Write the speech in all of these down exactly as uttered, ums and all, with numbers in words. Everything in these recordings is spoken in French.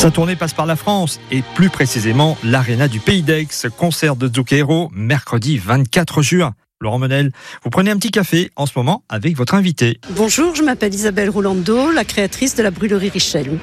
Sa tournée passe par la France et plus précisément l'Arena du Pays d'Aix. Concert de Zucchero, mercredi vingt-quatre juin. Laurent Menel, vous prenez un petit café en ce moment avec votre invité. Bonjour, je m'appelle Isabelle Rolando, la créatrice de la brûlerie Richel.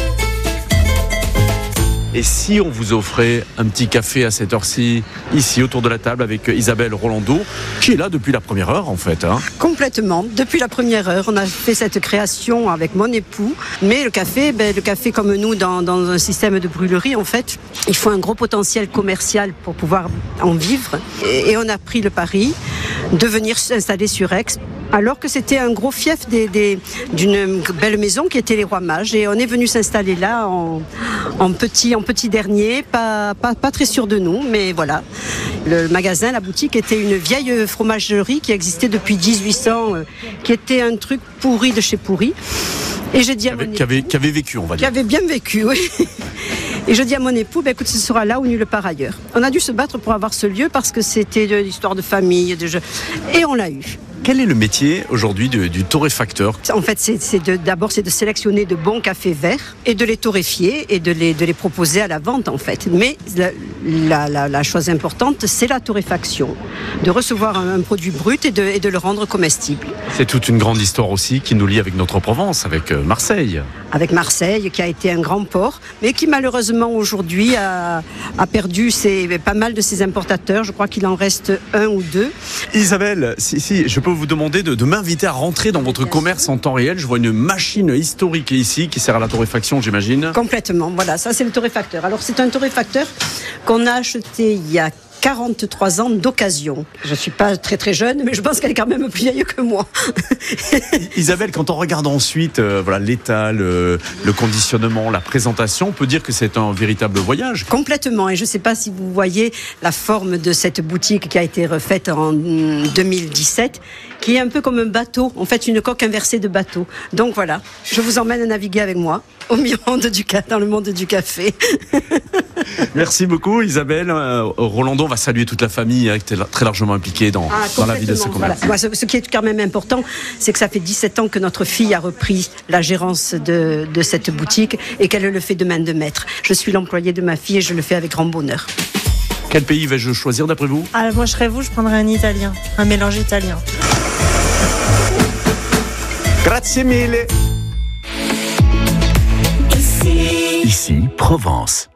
Et si on vous offrait un petit café à cette heure-ci, ici autour de la table avec Isabelle Rolando, qui est là depuis la première heure en fait hein. Complètement, depuis la première heure, on a fait cette création avec mon époux. Mais le café, ben, le café comme nous dans, dans un système de brûlerie, en fait, il faut un gros potentiel commercial pour pouvoir en vivre. Et, et on a pris le pari de venir s'installer sur Aix, alors que c'était un gros fief des, des, d'une belle maison qui était les Rois Mages. Et on est venu s'installer là en, en, petit, en petit dernier, pas, pas, pas très sûr de nous, mais voilà. Le magasin, la boutique était une vieille fromagerie qui existait depuis dix-huit cents, euh, qui était un truc pourri de chez pourri. Et je dis à qui, avait, mon qui, avait, qui avait vécu, on va dire. Qui avait bien vécu, oui. Et je dis à mon époux, ben écoute, ce sera là ou nulle part ailleurs. On a dû se battre pour avoir ce lieu parce que c'était de l'histoire de famille, de jeux. Et on l'a eu. Quel est le métier aujourd'hui du, du torréfacteur ? En fait, c'est, c'est de, d'abord, c'est de sélectionner de bons cafés verts et de les torréfier et de les, de les proposer à la vente, en fait. Mais la, la, la, la chose importante, c'est la torréfaction. De recevoir un, un produit brut et de, et de le rendre comestible. C'est toute une grande histoire aussi qui nous lie avec notre Provence, avec Marseille. Avec Marseille, qui a été un grand port, mais qui malheureusement aujourd'hui a, a perdu ses, pas mal de ses importateurs. Je crois qu'il en reste un ou deux. Isabelle, si, si je peux vous demander de, de m'inviter à rentrer dans votre commerce en temps réel. Je vois une machine historique ici qui sert à la torréfaction, j'imagine. Complètement, voilà, ça c'est le torréfacteur. Alors c'est un torréfacteur qu'on a acheté il y a quarante-trois ans d'occasion. Je ne suis pas très très jeune, mais je pense qu'elle est quand même plus vieille que moi. Isabelle, quand on regarde ensuite euh, voilà, l'état, le, le conditionnement, la présentation, on peut dire que c'est un véritable voyage. Complètement, et je ne sais pas si vous voyez la forme de cette boutique qui a été refaite en deux mille dix-sept, qui est un peu comme un bateau, en fait une coque inversée de bateau. Donc voilà, je vous emmène à naviguer avec moi au monde du, dans le monde du café. Merci beaucoup Isabelle. Euh, Rolando, on va saluer toute la famille hein, qui est très largement impliquée dans, ah, dans la vie de ce commerce. Voilà. Ce, ce qui est quand même important, c'est que ça fait dix-sept ans que notre fille a repris la gérance de, de cette boutique et qu'elle le fait de main de maître. Je suis l'employée de ma fille et je le fais avec grand bonheur. Quel pays vais-je choisir d'après vous ? Ah, moi je serais vous, je prendrais un italien, un mélange italien. Grazie mille. Ici, Provence.